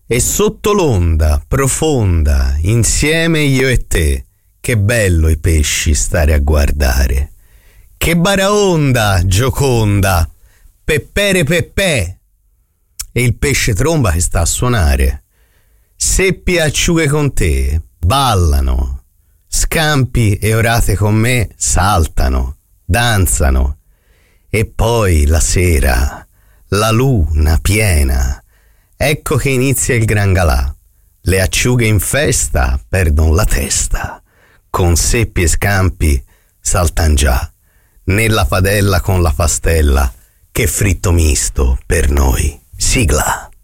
E sotto l'onda profonda, insieme io e te, che bello i pesci stare a guardare. Che baraonda, gioconda, peppere peppè. E il pesce tromba che sta a suonare. Seppi e acciughe con te ballano, scampi e orate con me saltano, danzano. E poi la sera, la luna piena, ecco che inizia il gran galà. Le acciughe in festa perdon la testa, con seppi e scampi saltan già, nella padella con la pastella, che fritto misto per noi. Sigla.